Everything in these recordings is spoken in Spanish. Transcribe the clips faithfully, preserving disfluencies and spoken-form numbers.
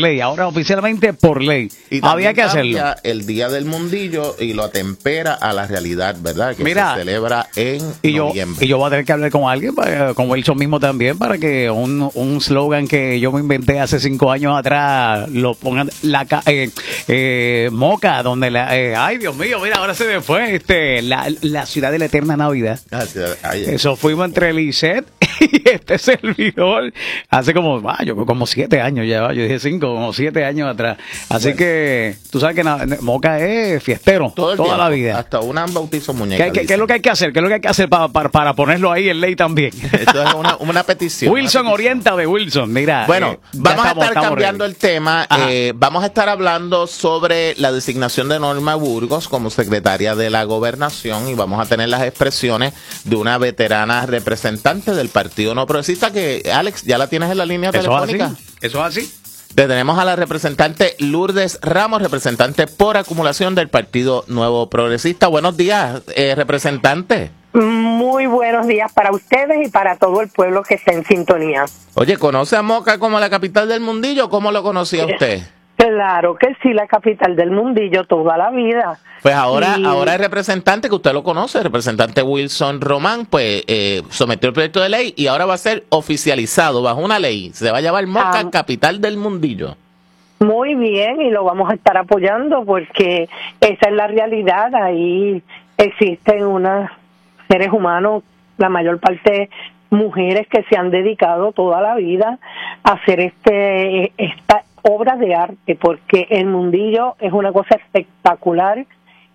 ley, ahora oficialmente por ley. Y Había que hacerlo. El Día del Mundillo y lo atempera a la realidad, ¿verdad? Que Mira, se celebra en y yo, noviembre. Y yo voy a tener que hablar con alguien, para, con Wilson mismo también, para que un, un slogan que yo me inventé hace cinco años atrás lo pongan la eh, eh, Moca, donde la, eh, ay Dios mío, mira, ahora se me fue este la, la ciudad de la eterna Navidad. Ah, sí, ay, Eso fuimos entre Lisette y este servidor hace como, ah, yo como siete años ya, yo dije cinco, como siete años atrás. Así bueno, que tú sabes que na, Moca es fiestero todo toda tiempo, la vida. Hasta una bautizo muñeca. ¿Qué, qué, ¿Qué es lo que hay que hacer? ¿Qué es lo que hay que hacer para, para, para ponerlo ahí en ley también? Esto es una, una petición. Wilson, una petición. Oriéntame, Wilson. Mira, bueno, eh, vamos estamos, a estar cambiando ready. el tema. Eh, vamos a estar hablando sobre la designación de Norma Burgos como secretaria de la Gobernación y vamos a tener las expresiones de una veterana representante del Partido No Progresista que, Alex, ya la tienes en la línea telefónica. Eso es así. Tenemos a la representante Lourdes Ramos, representante por acumulación del Partido Nuevo Progresista. Buenos días, eh, representante. Muy buenos días para ustedes y para todo el pueblo que está en sintonía. Oye, ¿conoce a Moca como la capital del mundillo? ¿Cómo lo conocía usted? Claro que sí, la capital del mundillo toda la vida. Pues ahora, y... ahora el representante que usted lo conoce, el representante Wilson Román, pues eh, sometió el proyecto de ley y ahora va a ser oficializado bajo una ley. Se va a llamar Moca, ah, capital del mundillo. Muy bien, y lo vamos a estar apoyando porque esa es la realidad. Ahí existen unos seres humanos, la mayor parte mujeres que se han dedicado toda la vida a hacer este esta obra de arte, porque el mundillo es una cosa espectacular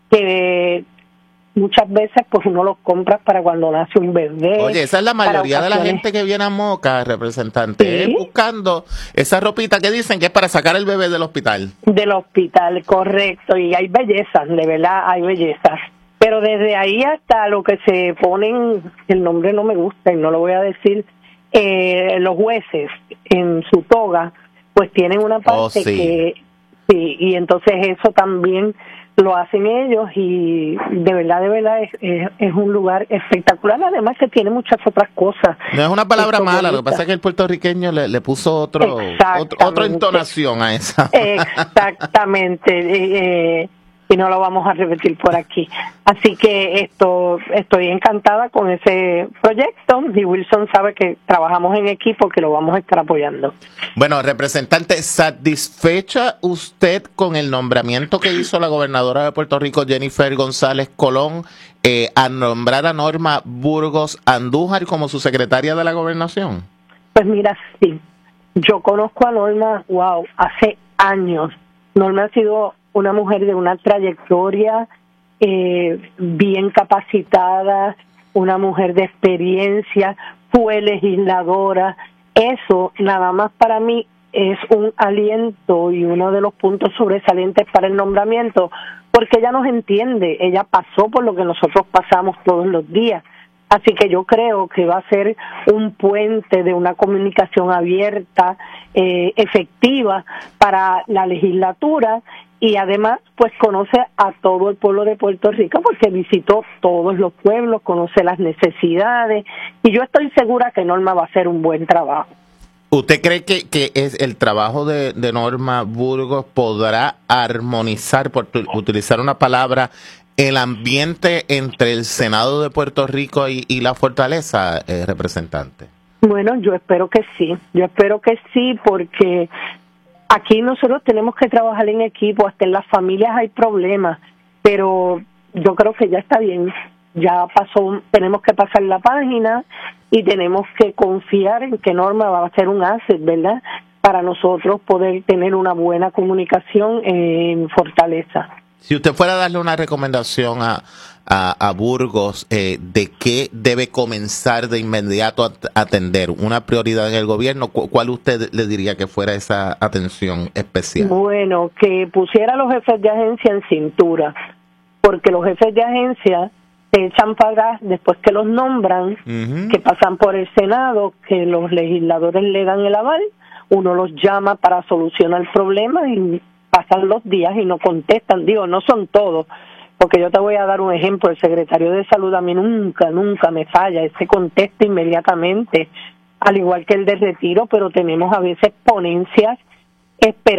que muchas veces pues uno los compra para cuando nace un bebé. Oye, esa es la mayoría de la gente que viene a Moca, representante, ¿sí? eh, buscando esa ropita que dicen que es para sacar el bebé del hospital. Del hospital, correcto, y hay bellezas, de verdad hay bellezas. Pero desde ahí hasta lo que se ponen, el nombre no me gusta y no lo voy a decir, eh, los jueces en su toga, pues tienen una parte oh, sí. que, sí, y entonces eso también lo hacen ellos y de verdad, de verdad es, es, es un lugar espectacular, además que tiene muchas otras cosas. No es una palabra mala, bonita. Lo que pasa es que el puertorriqueño le, le puso otro, otro otra entonación a esa. Exactamente, eh, y no lo vamos a repetir por aquí. Así que esto estoy encantada con ese proyecto y Wilson sabe que trabajamos en equipo, que lo vamos a estar apoyando. Bueno, representante, ¿satisfecha usted con el nombramiento que hizo la gobernadora de Puerto Rico, Jennifer González Colón, eh, a nombrar a Norma Burgos Andújar como su secretaria de la gobernación? Pues mira, sí. Yo conozco a Norma, wow, hace años. Norma ha sido una mujer de una trayectoria eh, bien capacitada, una mujer de experiencia, fue legisladora. Eso nada más para mí es un aliento y uno de los puntos sobresalientes para el nombramiento, porque ella nos entiende, ella pasó por lo que nosotros pasamos todos los días. Así que yo creo que va a ser un puente de una comunicación abierta, eh, efectiva para la legislatura y además pues conoce a todo el pueblo de Puerto Rico porque visitó todos los pueblos, conoce las necesidades y yo estoy segura que Norma va a hacer un buen trabajo. ¿Usted cree que, que es el trabajo de, de Norma Burgos podrá armonizar, por utilizar una palabra, el ambiente entre el Senado de Puerto Rico y, y la Fortaleza, eh, representante? Bueno, yo espero que sí, yo espero que sí, porque aquí nosotros tenemos que trabajar en equipo, hasta en las familias hay problemas, pero yo creo que ya está bien, ya pasó, tenemos que pasar la página y tenemos que confiar en que Norma va a ser un asset, ¿verdad?, para nosotros poder tener una buena comunicación en Fortaleza. Si usted fuera a darle una recomendación a, a, a Burgos, eh, ¿de qué debe comenzar de inmediato a atender? ¿Una prioridad en el gobierno? ¿Cuál usted le diría que fuera esa atención especial? Bueno, que pusiera a los jefes de agencia en cintura, porque los jefes de agencia se echan para atrás después que los nombran, uh-huh. que pasan por el Senado, que los legisladores le dan el aval, uno los llama para solucionar problemas y pasan los días y no contestan. Digo, no son todos, porque yo te voy a dar un ejemplo. El secretario de Salud a mí nunca, nunca me falla. Ese contesta inmediatamente, al igual que el de retiro, pero tenemos a veces ponencias esperando